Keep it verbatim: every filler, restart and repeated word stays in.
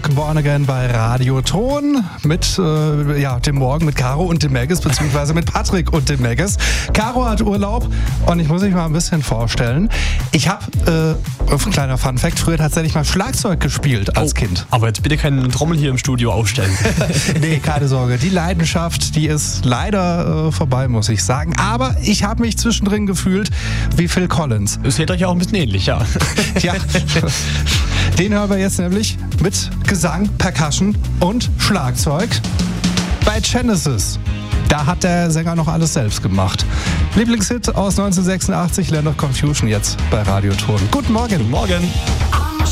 Born Again bei Radioton mit äh, ja, dem Morgen mit Caro und dem Maggis, beziehungsweise mit Patrick und dem Maggis. Caro hat Urlaub und ich muss mich mal ein bisschen vorstellen. Ich habe, äh, ein kleiner Funfact, früher tatsächlich mal Schlagzeug gespielt als oh, Kind. Aber jetzt bitte keine Trommel hier im Studio aufstellen. Nee, keine Sorge. Die Leidenschaft, die ist leider äh, vorbei, muss ich sagen. Aber ich habe mich zwischendrin gefühlt wie Phil Collins. Es seht euch ja auch ein bisschen ähnlich, ja. Ja, den hören wir jetzt nämlich mit Gesang, Percussion und Schlagzeug bei Genesis. Da hat der Sänger noch alles selbst gemacht. Lieblingshit aus neunzehnhundertsechsundachtzig, Land of Confusion, jetzt bei Radioton. Guten Morgen. Guten Morgen.